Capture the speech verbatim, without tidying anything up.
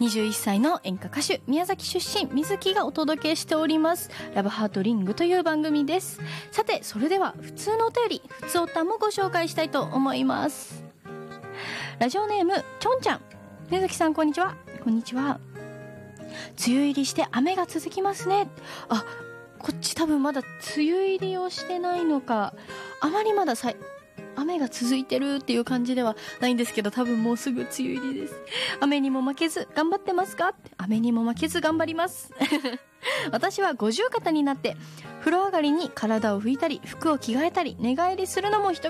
にじゅういっさいの演歌歌手、宮崎出身、水木がお届けしておりますラブハートリングという番組です。さて、それでは普通のお便り、普通おたもご紹介したいと思います。ラジオネームちょんちゃん。宮崎さん、こんにちは。こんにちは。梅雨入りして雨が続きますね。あ、こっち多分まだ梅雨入りをしてないのか、あまりまださい雨が続いてるっていう感じではないんですけど、多分もうすぐ梅雨入りです。雨にも負けず頑張ってますか？雨にも負けず頑張ります私は五十肩になって風呂上がりに体を拭いたり服を着替えたり寝返りするのも一